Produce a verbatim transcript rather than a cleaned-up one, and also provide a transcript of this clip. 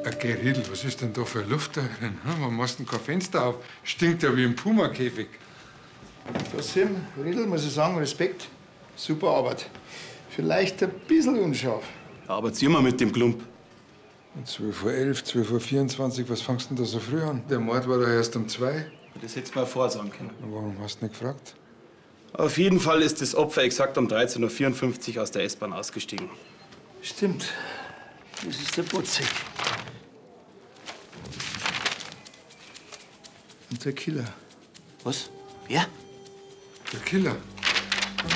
Ein Geriedel, was ist denn da für Luft da drin? Warum machst du denn kein Fenster auf? Stinkt ja wie im Puma-Käfig. Trotzdem, Riedl, muss ich sagen, Respekt. Super Arbeit. Vielleicht ein bisschen unscharf. Ja, aber zieh mal mit dem Klump. zwölf Uhr elf, zwölf Uhr vierundzwanzig, was fängst du denn da so früh an? Der Mord war doch erst um zwei. Das hättest du mir vorsagen können. Warum hast du nicht gefragt? Auf jeden Fall ist das Opfer exakt um dreizehn Uhr vierundfünfzig aus der S-Bahn ausgestiegen. Stimmt. Das ist der Botzek. Und der Killer. Was? Wer? Der Killer.